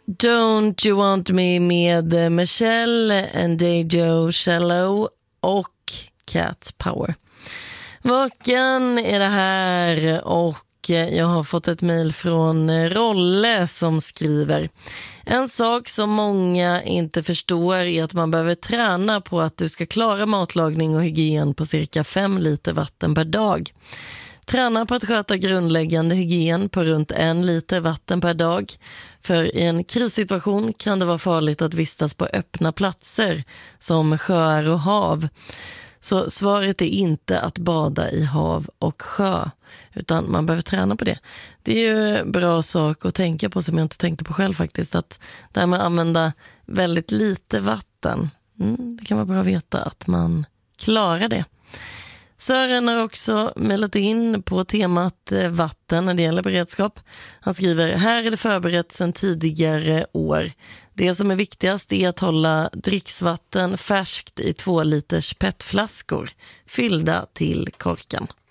Don't You Want Me med Michelle Ndegeocello Cello och Cat Power. Vaken är det här och jag har fått ett mejl från Rolle som skriver: en sak som många inte förstår är att man behöver träna på att du ska klara matlagning och hygien på cirka 5 liter vatten per dag. Träna på att sköta grundläggande hygien på runt 1 liter vatten per dag. För i en krissituation kan det vara farligt att vistas på öppna platser som sjöar och hav. Så svaret är inte att bada i hav och sjö, utan man behöver träna på det. Det är ju en bra sak att tänka på som jag inte tänkte på själv faktiskt. Att det här med att använda väldigt lite vatten, det kan vara bra att veta att man klarar det. Sören har också mejlat in på temat vatten när det gäller beredskap. Han skriver: här är det förberett sedan tidigare år. Det som är viktigast är att hålla dricksvatten färskt i 2 liters petflaskor fyllda till korken.